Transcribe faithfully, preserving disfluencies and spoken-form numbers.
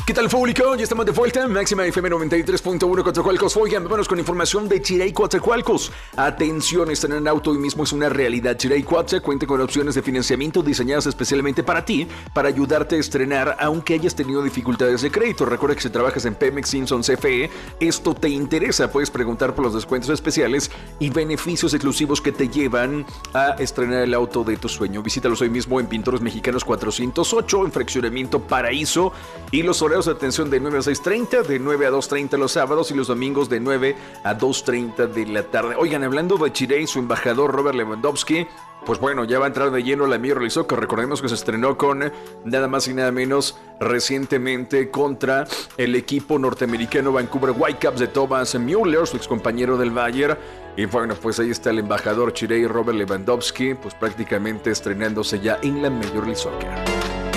¿Qué tal, público? Ya estamos de vuelta. Máxima F M noventa y tres punto uno Coatzacoalcos. Oigan, vámonos con información de Chirey Coatzacoalcos. Atención, estrenar en auto hoy mismo es una realidad. Chirey Coatza cuenta con opciones de financiamiento diseñadas especialmente para ti, para ayudarte a estrenar aunque hayas tenido dificultades de crédito. Recuerda que si trabajas en Pemex, Simpson, C F E, esto te interesa. Puedes preguntar por los descuentos especiales y beneficios exclusivos que te llevan a estrenar el auto de tu sueño. Visítalos hoy mismo en Pintores Mexicanos cuatrocientos ocho, en Fraccionamiento Paraíso, y los horarios de atención de nueve a seis treinta, de nueve a dos treinta los sábados y los domingos de nueve a dos treinta de la tarde. Oigan, hablando de Chirey, su embajador Robert Lewandowski, pues bueno, ya va a entrar de lleno la Major League Soccer. Recordemos que se estrenó con nada más y nada menos recientemente contra el equipo norteamericano Vancouver Whitecaps de Thomas Müller, su excompañero del Bayern. Y bueno, pues ahí está el embajador Chirey Robert Lewandowski, pues prácticamente estrenándose ya en la Major League Soccer.